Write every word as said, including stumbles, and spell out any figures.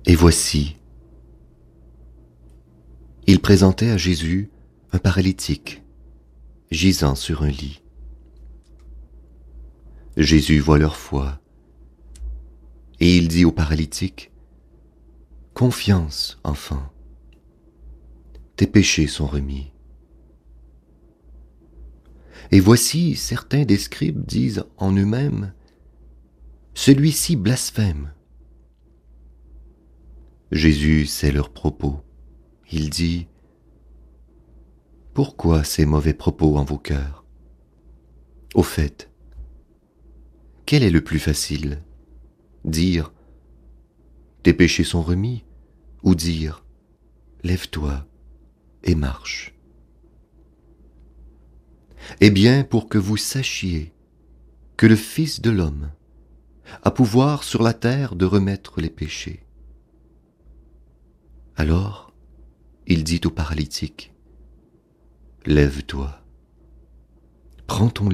Et voici, il présentait à Jésus un paralytique, gisant sur un lit. Jésus voit leur foi, et il dit au paralytique, « Confiance, enfant, tes péchés sont remis. » Et voici, certains des scribes disent en eux-mêmes, « Celui-ci blasphème. » Jésus sait leurs propos. Il dit, « Pourquoi ces mauvais propos en vos cœurs? Au fait, quel est le plus facile? Dire, tes péchés sont remis, ou dire, lève-toi et marche. Eh bien, pour que vous sachiez que le Fils de l'homme a pouvoir sur la terre de remettre les péchés. » Alors, il dit au paralytique, « Lève-toi, prends ton lit